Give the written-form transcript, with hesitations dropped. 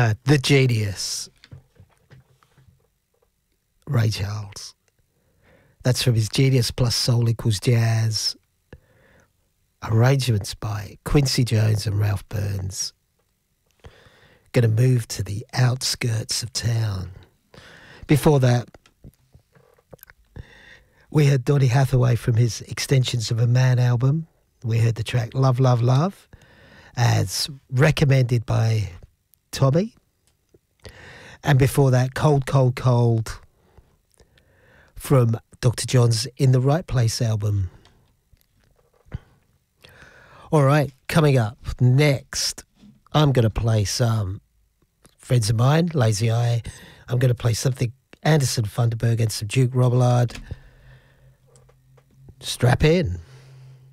The Genius, Ray Charles. That's from his Genius Plus Soul Equals Jazz. Arrangements by Quincy Jones and Ralph Burns. Going to move to the outskirts of town. Before that, we heard Donny Hathaway from his Extensions of a Man album. We heard the track Love, Love, Love, as recommended by Tommy. And before that, Cold, Cold, Cold from Dr. John's In the Right Place album. All right, coming up next, I'm going to play some friends of mine, Lazy Eye. I'm going to play something Anderson Funderburg and some Duke Robillard. Strap in.